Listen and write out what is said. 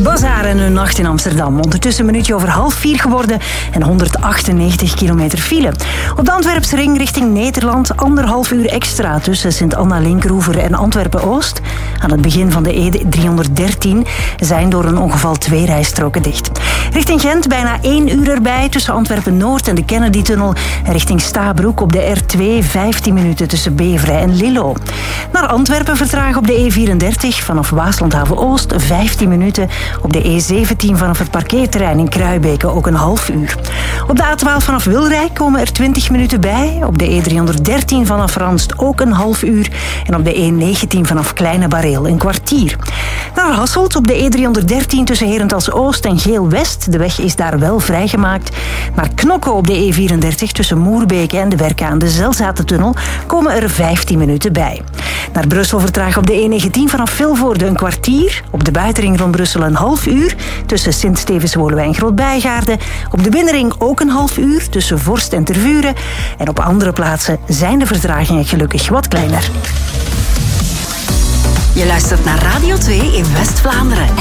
Bazaar en een nacht in Amsterdam. Ondertussen een minuutje over 3:30 geworden en 198 kilometer file. Op de Antwerpse ring richting Nederland 1,5 uur extra tussen Sint-Anna-Linkeroever en Antwerpen-Oost. Aan het begin van de E313 zijn door een ongeval 2 rijstroken dicht. Richting Gent bijna 1 uur erbij tussen Antwerpen-Noord en de Kennedy-tunnel. En richting Stabroek op de R2 15 minuten tussen Beveren en Lillo. Naar Antwerpen vertragen op de E34 vanaf Waaslandhaven-Oost 15 minuten. Op de E17 vanaf het parkeerterrein in Kruibeke ook een half uur. Op de A12 vanaf Wilrijk komen er 20 minuten bij. Op de E313 vanaf Ranst ook een half uur. En op de E19 vanaf Kleine Bareel een kwartier. Naar Hasselt op de E313 tussen Herentals-Oost en Geel-West. De weg is daar wel vrijgemaakt. Naar Knokke op de E34 tussen Moerbeke en de werken aan de Zelzatentunnel komen er 15 minuten bij. Naar Brussel vertragen op de E19 vanaf Vilvoorde een kwartier. Op de buitenring rond Brussel een half uur tussen Sint-Stevens-Woluwe en Groot-Bijgaarde. Op de binnenring ook een half uur tussen Vorst en Tervuren. En op andere plaatsen zijn de vertragingen gelukkig wat kleiner. Je luistert naar Radio 2 in West-Vlaanderen.